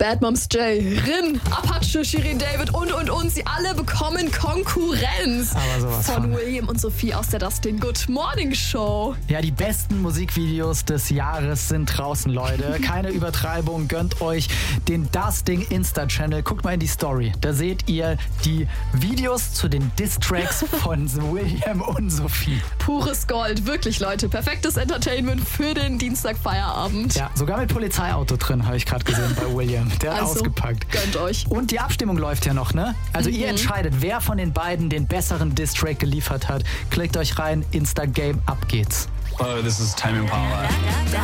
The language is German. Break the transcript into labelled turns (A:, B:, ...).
A: Bad Moms J, Rin, Apache, Shirin David und. Sie alle bekommen Konkurrenz.
B: Aber sowas
A: von William und Sophie aus der Dustin Good Morning Show.
B: Ja, die besten Musikvideos des Jahres sind draußen, Leute. Keine Übertreibung, gönnt euch den Dustin Insta-Channel. Guckt mal in die Story. Da seht ihr die Videos zu den Diss-Tracks von William und Sophie.
A: Pures Gold, wirklich, Leute. Perfektes Entertainment für den Dienstagfeierabend.
B: Ja, sogar mit Polizeiauto drin, habe ich gerade gesehen bei William. Der hat ausgepackt.
A: Gönnt euch.
B: Und die Abstimmung läuft ja noch, ne? Also ihr entscheidet, wer von den beiden den besseren Diss-Track geliefert hat. Klickt euch rein, Insta-Game, ab geht's.
C: Hello, this is Tame Impala.